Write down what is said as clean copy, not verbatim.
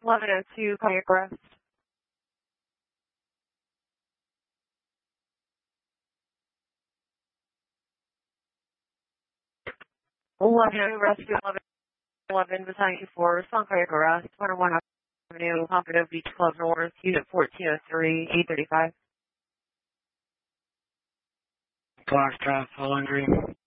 1102 cardiac arrest. 1102 rescue 1111 Battalion 4, respond cardiac arrest, 101 Avenue, Pompano Beach Club North, Unit 1403, 835. Black Path, Helen Green.